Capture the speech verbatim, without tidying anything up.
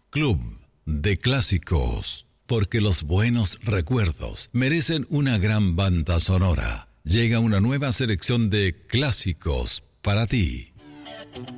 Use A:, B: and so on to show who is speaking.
A: Club de Clásicos, porque los buenos recuerdos merecen una gran banda sonora. Llega una nueva selección de clásicos para ti.